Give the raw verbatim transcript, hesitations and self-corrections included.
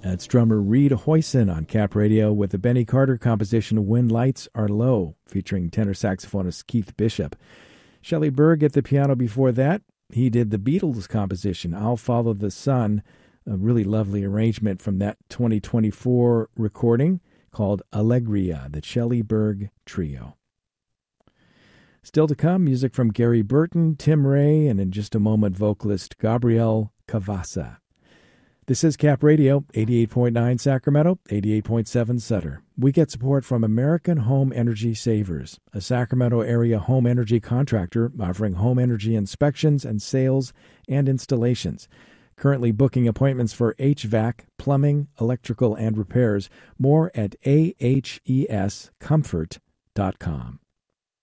That's drummer Reed Hoyson on Cap Radio with the Benny Carter composition When Lights Are Low, featuring tenor saxophonist Keith Bishop. Shelley Berg at the piano before that. He did the Beatles composition, I'll Follow the Sun, a really lovely arrangement from that twenty twenty-four recording called Allegria, the Shelley Berg Trio. Still to come, music from Gary Burton, Tim Ray, and in just a moment, vocalist Gabrielle Cavassa. This is Cap Radio, eighty-eight point nine Sacramento, eighty-eight point seven Sutter. We get support from American Home Energy Savers, a Sacramento area home energy contractor offering home energy inspections and sales and installations. Currently booking appointments for H V A C, plumbing, electrical, and repairs. More at A H E S comfort dot com.